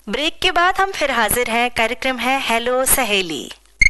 Break के बाद हम फिर हाजिर हैं। कार्यक्रम है हेलो सहेली।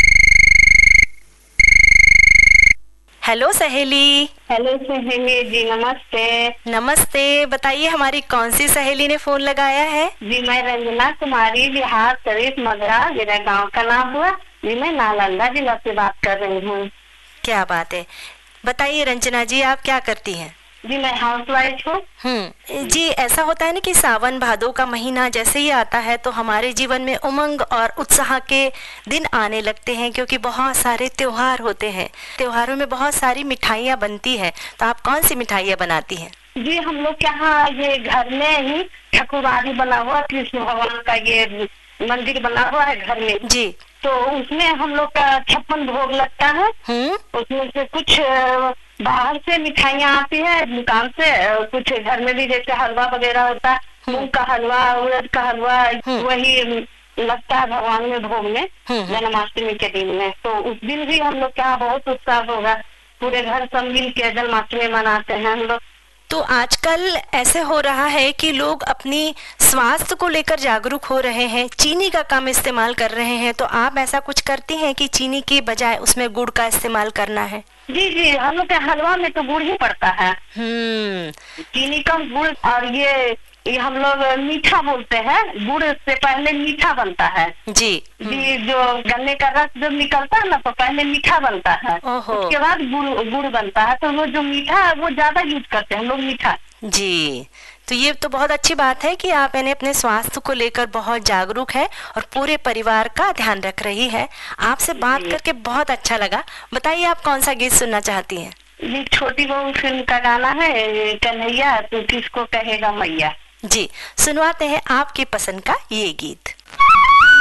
हेलो सहेली। हेलो सहेली जी, नमस्ते। नमस्ते, बताइए हमारी कौन सी सहेली ने फोन लगाया है? जी मैं रंजना कुमारी, बिहार शरीफ मगरा, मेरा गांव का नाम हुआ जी। मैं नालंदा जिला से बात कर रही हूँ। क्या बात है, बताइए रंजना जी, आप क्या करती हैं? जी मैं हाउस वाइफ हूँ। जी, ऐसा होता है ना कि सावन भादो का महीना जैसे ही आता है तो हमारे जीवन में उमंग और उत्साह के दिन आने लगते हैं, क्योंकि बहुत सारे त्योहार होते हैं। त्योहारों में बहुत सारी मिठाइयाँ बनती है, तो आप कौन सी मिठाइयाँ बनाती हैं? जी हम लोग के यहाँ ये घर में ही ठकुराही बना हुआ, कृष्ण भगवान का ये मंदिर बना हुआ है घर में जी। तो उसमें हम लोग का 56 भोग लगता है। उसमें से कुछ बाहर से मिठाइयाँ आती है दुकान से, कुछ घर में भी जैसे हलवा वगैरह होता है, मूंग का हलवा, उड़द का हलवा, वही लगता है भगवान में भोग में जन्माष्टमी के दिन में। तो उस दिन भी हम लोग के यहाँ बहुत उत्साह होगा, पूरे घर सब मिल के जन्माष्टमी मनाते हैं हम लोग। तो आजकल ऐसे हो रहा है कि लोग अपनी स्वास्थ्य को लेकर जागरूक हो रहे हैं, चीनी का कम इस्तेमाल कर रहे हैं, तो आप ऐसा कुछ करती हैं कि चीनी की बजाय उसमें गुड़ का इस्तेमाल करना है? जी जी, हम लोग के हलवा में तो गुड़ ही पड़ता है। चीनी कम गुड़, और ये हम लोग मीठा बोलते हैं, गुड़ से पहले मीठा बनता है। जी जी, जो गन्ने का रस जब निकलता है ना तो पहले मीठा बनता है, उसके बाद गुड़ बनता है। तो वो जो मीठा है वो ज्यादा यूज करते हैं हम लोग मीठा। जी, तो ये तो बहुत अच्छी बात है कि आप अपने स्वास्थ्य को लेकर बहुत जागरूक है और पूरे परिवार का ध्यान रख रही है। आपसे बात करके बहुत अच्छा लगा। बताइए आप कौन सा गीत सुनना चाहती हैं? जी, छोटी बहू फिल्म का गाना है, कन्हैया तू किसको कहेगा मैया। जी, सुनवाते हैं आपकी पसंद का ये गीत।